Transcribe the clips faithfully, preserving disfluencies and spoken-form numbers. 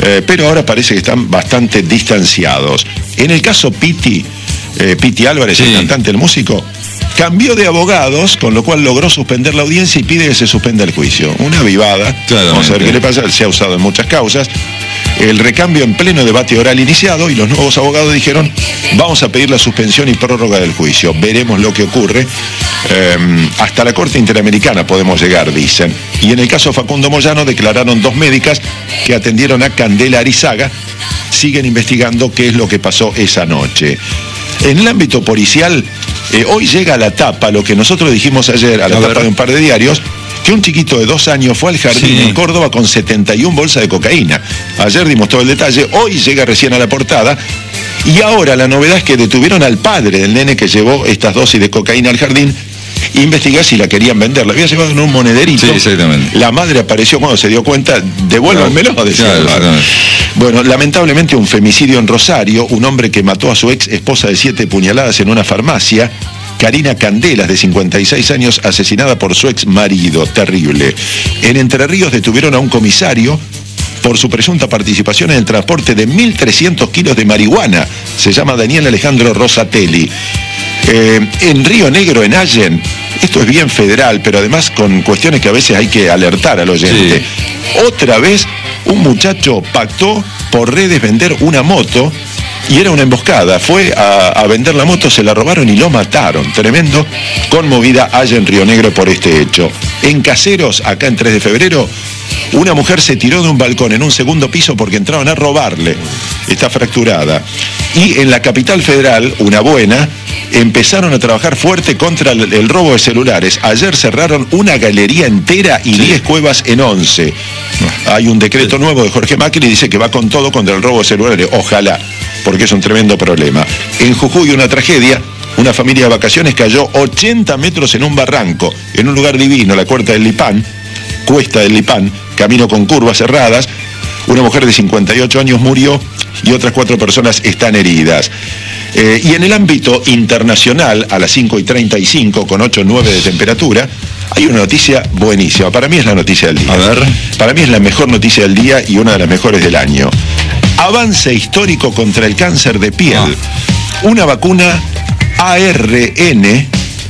eh, pero ahora parece que están bastante distanciados. En el caso Piti, eh, Piti Álvarez, sí, el cantante, el músico, cambió de abogados, con lo cual logró suspender la audiencia y pide que se suspenda el juicio. Una avivada, vamos a ver qué le pasa, se ha usado en muchas causas. El recambio en pleno debate oral iniciado y los nuevos abogados dijeron, vamos a pedir la suspensión y prórroga del juicio, veremos lo que ocurre. Eh, hasta la Corte Interamericana podemos llegar, dicen. Y en el caso Facundo Moyano declararon dos médicas que atendieron a Candela Arizaga, siguen investigando qué es lo que pasó esa noche. En el ámbito policial, eh, hoy llega a la tapa lo que nosotros dijimos ayer, a la a tapa ver. de un par de diarios, que un chiquito de dos años fue al jardín sí. en Córdoba con setenta y una bolsas de cocaína. Ayer dimos todo el detalle, hoy llega recién a la portada, y ahora la novedad es que detuvieron al padre del nene que llevó estas dosis de cocaína al jardín, investigar si la querían vender. La había llevado en un monederito. Sí, exactamente. La madre apareció cuando se dio cuenta, devuélvanmelo, claro, decía. Claro, bueno, lamentablemente un femicidio en Rosario, un hombre que mató a su ex esposa de siete puñaladas en una farmacia. Karina Candelas, de cincuenta y seis años, asesinada por su ex marido. Terrible. En Entre Ríos detuvieron a un comisario por su presunta participación en el transporte de mil trescientos kilos de marihuana. Se llama Daniel Alejandro Rosatelli. Eh, en Río Negro, en Allen, esto es bien federal, pero además con cuestiones que a veces hay que alertar al oyente. Sí. Otra vez, un muchacho pactó por redes vender una moto y era una emboscada. Fue a, a vender la moto, se la robaron y lo mataron. Tremendo. Conmovida Allen, Río Negro, por este hecho. En Caseros, acá en tres de febrero, una mujer se tiró de un balcón en un segundo piso porque entraron a robarle. Está fracturada. Y en la capital federal, una buena, empezaron a trabajar fuerte contra el, el robo de celulares. Ayer cerraron una galería entera y diez sí. cuevas en once. Hay un decreto nuevo de Jorge Macri y dice que va con todo contra el robo de celulares. Ojalá, porque es un tremendo problema. En Jujuy, una tragedia. Una familia de vacaciones cayó ochenta metros en un barranco, en un lugar divino, la Cuesta del Lipán, Cuesta del Lipán, camino con curvas cerradas. Una mujer de cincuenta y ocho años murió y otras cuatro personas están heridas. Eh, y en el ámbito internacional, a las cinco y treinta y cinco, con ocho nueve de temperatura, hay una noticia buenísima. Para mí es la noticia del día. A ver. Para mí es la mejor noticia del día y una de las mejores del año. Avance histórico contra el cáncer de piel. Ah. Una vacuna A R N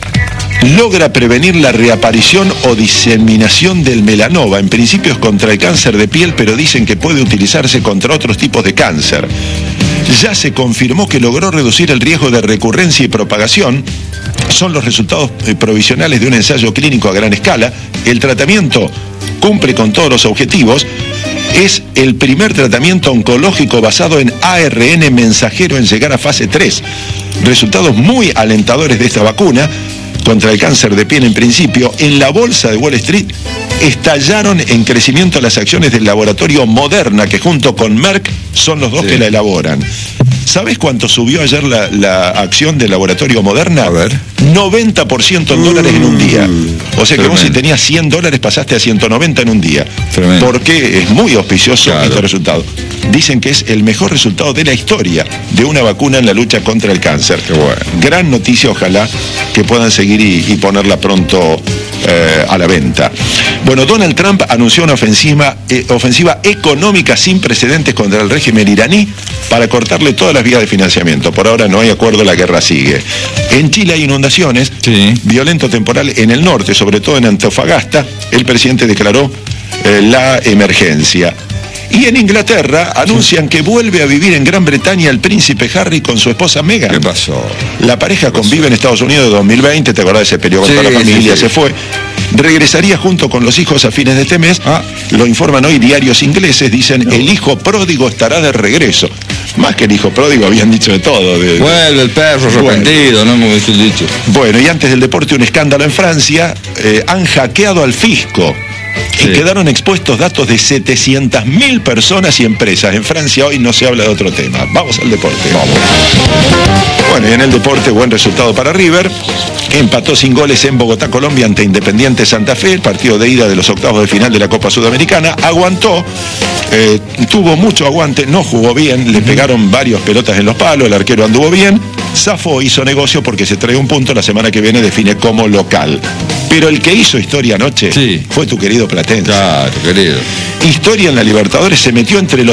logra prevenir la reaparición o diseminación del melanoma. En principio es contra el cáncer de piel, pero dicen que puede utilizarse contra otros tipos de cáncer. Ya se confirmó que logró reducir el riesgo de recurrencia y propagación. Son los resultados provisionales de un ensayo clínico a gran escala. El tratamiento cumple con todos los objetivos. Es el primer tratamiento oncológico basado en A R N mensajero en llegar a fase tres. Resultados muy alentadores de esta vacuna contra el cáncer de piel en principio. En la bolsa de Wall Street estallaron en crecimiento las acciones del laboratorio Moderna, que junto con Merck son los dos sí. que la elaboran. ¿Sabes cuánto subió ayer la, la acción del laboratorio Moderna? A ver. noventa por ciento en dólares en un día. O sea que Tremendo. Vos si tenías cien dólares pasaste a ciento noventa en un día. Tremendo. Porque es muy auspicioso claro. este resultado. Dicen que es el mejor resultado de la historia de una vacuna en la lucha contra el cáncer. Qué bueno. Gran noticia, ojalá que puedan seguir y, y ponerla pronto eh, a la venta. Bueno, Donald Trump anunció una ofensiva, eh, ofensiva económica sin precedentes contra el régimen iraní para cortarle todas las vías de financiamiento. Por ahora no hay acuerdo, la guerra sigue. En Chile hay inundaciones, sí. violento temporal en el norte, sobre todo en Antofagasta. El presidente declaró eh, la emergencia. Y en Inglaterra anuncian que vuelve a vivir en Gran Bretaña el príncipe Harry con su esposa Meghan. ¿Qué pasó? La pareja ¿Qué pasó? Convive en Estados Unidos de dos mil veinte, ¿te acordás? Se peleó con sí, toda la familia, sí, sí. se fue. Regresaría junto con los hijos a fines de este mes. Ah. Lo informan hoy diarios ingleses, dicen, no. el hijo pródigo estará de regreso. Más que el hijo pródigo, habían dicho de todo. De, de... Vuelve el perro arrepentido, no hemos visto el dicho. Bueno, y antes del deporte, un escándalo en Francia. Eh, han hackeado al fisco. Sí. Y quedaron expuestos datos de setecientas mil personas y empresas. En Francia hoy no se habla de otro tema. Vamos al deporte. Vamos. Bueno, y en el deporte, buen resultado para River. Empató sin goles en Bogotá, Colombia, ante Independiente Santa Fe, el partido de ida de los octavos de final de la Copa Sudamericana. Aguantó, eh, tuvo mucho aguante, no jugó bien, le pegaron varias pelotas en los palos, el arquero anduvo bien. Zafó, hizo negocio porque se trae un punto, la semana que viene define como local. Pero el que hizo historia anoche sí. fue tu querido Platense. Claro, querido. Historia en la Libertadores, se metió entre los